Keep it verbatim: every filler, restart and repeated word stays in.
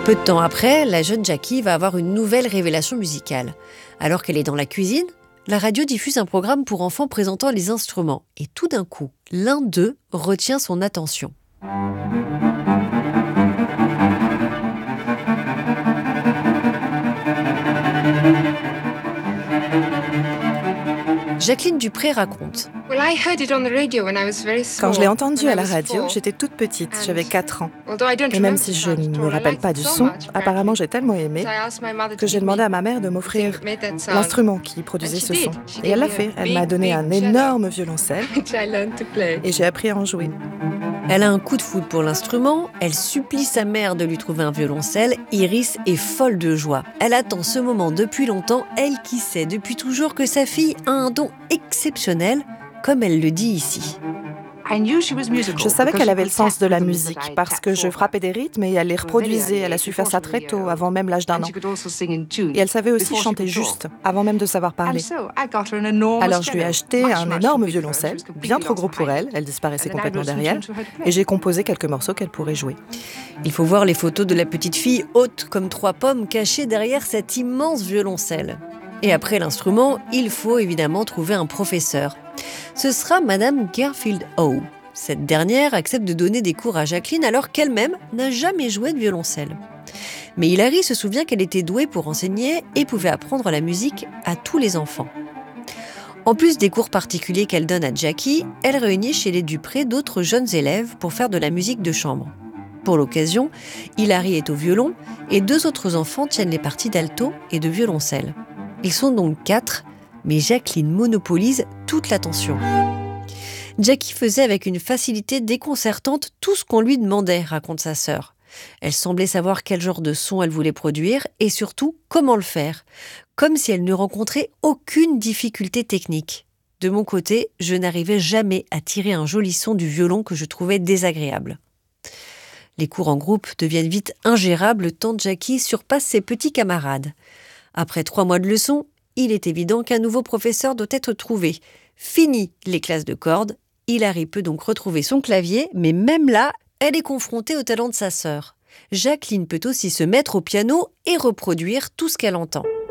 Peu de temps après, la jeune Jackie va avoir une nouvelle révélation musicale. Alors qu'elle est dans la cuisine, la radio diffuse un programme pour enfants présentant les instruments. Et tout d'un coup, l'un d'eux retient son attention. Jacqueline Dupré raconte. Quand je l'ai entendu à la radio, j'étais toute petite, j'avais quatre ans. Et même si je ne me rappelle pas du son, apparemment j'ai tellement aimé que j'ai demandé à ma mère de m'offrir l'instrument qui produisait ce son. Et elle l'a fait, elle m'a donné un énorme violoncelle et j'ai appris à en jouer. Elle a un coup de foudre pour l'instrument, elle supplie sa mère de lui trouver un violoncelle. Iris est folle de joie. Elle attend ce moment depuis longtemps, elle qui sait depuis toujours que sa fille a un don exceptionnel, comme elle le dit ici. Je savais qu'elle avait le sens de la musique parce que je frappais des rythmes et elle les reproduisait. Elle a su faire ça très tôt, avant même l'âge d'un an. Et elle savait aussi chanter juste, avant même de savoir parler. Alors je lui ai acheté un énorme violoncelle, bien trop gros pour elle, elle disparaissait complètement derrière, et j'ai composé quelques morceaux qu'elle pourrait jouer. Il faut voir les photos de la petite fille haute comme trois pommes cachée derrière cet immense violoncelle. Et après l'instrument, il faut évidemment trouver un professeur. Ce sera Madame Garfield Howe. Cette dernière accepte de donner des cours à Jacqueline alors qu'elle-même n'a jamais joué de violoncelle. Mais Hilary se souvient qu'elle était douée pour enseigner et pouvait apprendre la musique à tous les enfants. En plus des cours particuliers qu'elle donne à Jackie, elle réunit chez les Dupré d'autres jeunes élèves pour faire de la musique de chambre. Pour l'occasion, Hilary est au violon et deux autres enfants tiennent les parties d'alto et de violoncelle. Ils sont donc quatre, mais Jacqueline monopolise toute l'attention. Jackie faisait avec une facilité déconcertante tout ce qu'on lui demandait, raconte sa sœur. Elle semblait savoir quel genre de son elle voulait produire et surtout comment le faire, comme si elle ne rencontrait aucune difficulté technique. De mon côté, je n'arrivais jamais à tirer un joli son du violon que je trouvais désagréable. Les cours en groupe deviennent vite ingérables tant Jackie surpasse ses petits camarades. Après trois mois de leçons, il est évident qu'un nouveau professeur doit être trouvé. Fini les classes de cordes, Hilary peut donc retrouver son clavier, mais même là, elle est confrontée au talent de sa sœur. Jacqueline peut aussi se mettre au piano et reproduire tout ce qu'elle entend.